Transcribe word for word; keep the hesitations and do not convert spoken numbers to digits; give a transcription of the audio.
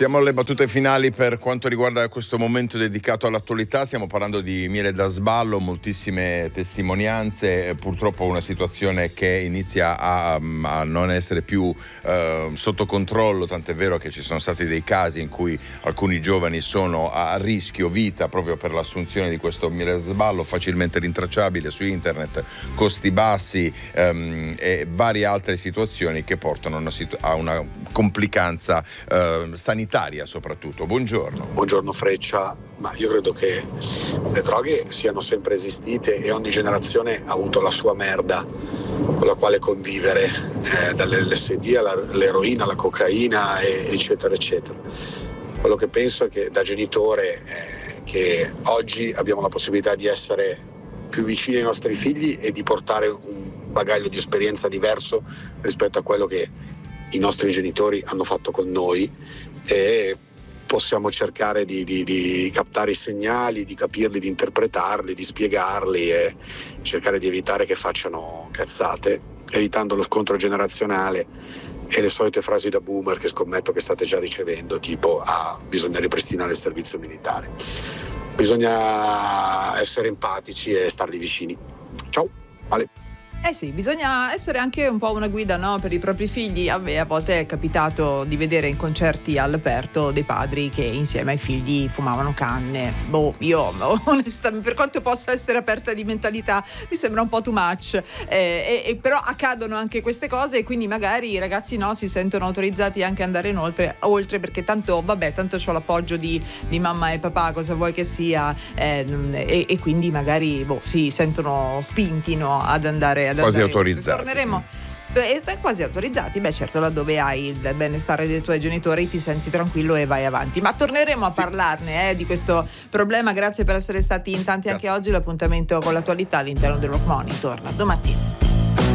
Siamo alle battute finali per quanto riguarda questo momento dedicato all'attualità. Stiamo parlando di miele da sballo, moltissime testimonianze, purtroppo una situazione che inizia a, a non essere più eh, sotto controllo, tant'è vero che ci sono stati dei casi in cui alcuni giovani sono a rischio vita proprio per l'assunzione di questo miele da sballo, facilmente rintracciabile su internet, costi bassi ehm, e varie altre situazioni che portano a una, situ- a una complicanza eh, sanitaria soprattutto. Buongiorno. Buongiorno Freccia, ma io credo che le droghe siano sempre esistite e ogni generazione ha avuto la sua merda con la quale convivere, eh, dall'L S D all'eroina, alla cocaina, e, eccetera eccetera. Quello che penso è che da genitore eh, che oggi abbiamo la possibilità di essere più vicini ai nostri figli e di portare un bagaglio di esperienza diverso rispetto a quello che i nostri genitori hanno fatto con noi, e possiamo cercare di, di, di captare i segnali, di capirli, di interpretarli, di spiegarli e cercare di evitare che facciano cazzate, evitando lo scontro generazionale e le solite frasi da boomer che scommetto che state già ricevendo, tipo ah, bisogna ripristinare il servizio militare. Bisogna essere empatici e starli vicini. Ciao, Ale. Eh sì, bisogna essere anche un po' una guida, no, per i propri figli. A me a volte è capitato di vedere in concerti all'aperto dei padri che insieme ai figli fumavano canne. Boh, io onestamente, per quanto possa essere aperta di mentalità, mi sembra un po' too much. Eh, e, e però accadono anche queste cose e quindi magari i ragazzi no si sentono autorizzati anche ad andare in oltre, oltre perché tanto, vabbè, tanto c'ho l'appoggio di, di mamma e papà, cosa vuoi che sia, eh, e, e quindi magari boh, si sentono spinti, no, ad andare quasi autorizzati. Torneremo e stai quasi autorizzati, beh certo, laddove hai il benestare dei tuoi genitori ti senti tranquillo e vai avanti, ma torneremo a sì. parlarne eh, di questo problema. Grazie per essere stati in tanti. Grazie. Anche oggi l'appuntamento con l'attualità all'interno del Rock Morning torna domattina.